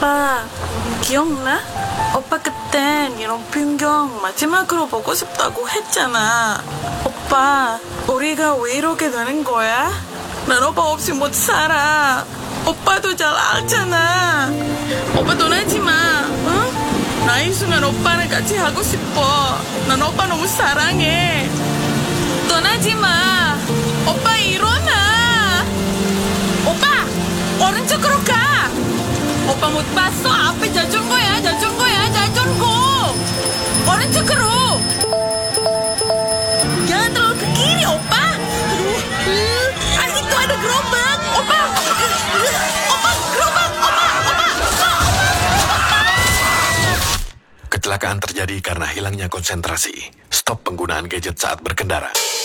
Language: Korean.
오빠 기억나? 오빠 그땐 이런 풍경 마지막으로 보고 싶다고 했잖아. 오빠 우리가 왜 이렇게 되는 거야? 난 오빠 없이 못 살아. 오빠도 잘 알잖아. 오빠 떠나지 마. 응? 나 이 순간 오빠랑 같이 하고 싶어. 난 오빠 너무 사랑해. 떠나지 마. 오빠 일어나. 오빠 오른쪽으로 가. 오빠 못 봤어? 앞에 자전거야. 자전거. 오른쪽으로. Jangan terlalu ke kiri, opa. Itu ada gerobak. Opa, gerobak. Kecelakaan terjadi karena hilangnya konsentrasi. Stop penggunaan gadget saat berkendara.